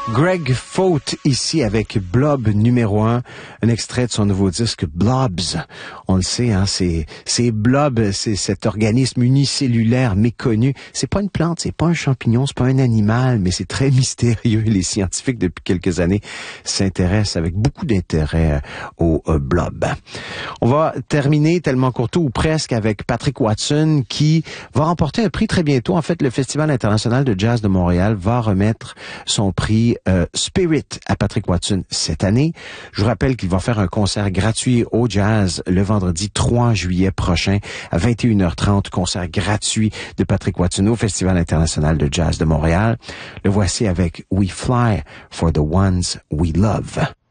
Greg Faute ici avec Blob numéro 1, un extrait de son nouveau disque Blobs. On le sait, hein, c'est Blob, c'est cet organisme unicellulaire méconnu. C'est pas une plante, c'est pas un champignon, c'est pas un animal, mais c'est très mystérieux. Les scientifiques depuis quelques années s'intéressent avec beaucoup d'intérêt au Blob. On va terminer tellement courto ou presque avec Patrick Watson qui va remporter un prix très bientôt. En fait, le Festival international de jazz de Montréal va remettre son prix Spirit à Patrick Watson cette année. Je vous rappelle qu'il va faire un concert gratuit au jazz le vendredi 3 juillet prochain à 21h30, concert gratuit de Patrick Watson au Festival international de jazz de Montréal. Le voici avec We Fly for the Ones We Love.